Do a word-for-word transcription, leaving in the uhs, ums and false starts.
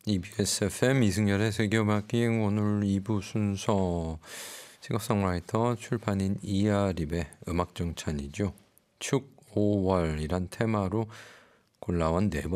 이비에스 에프엠 이승열의 세계음악 기행 오늘 이 부 순서 싱어송라이터 출판인 이아립의 음악정찬이죠. 축 오월이란 테마로 골라온 네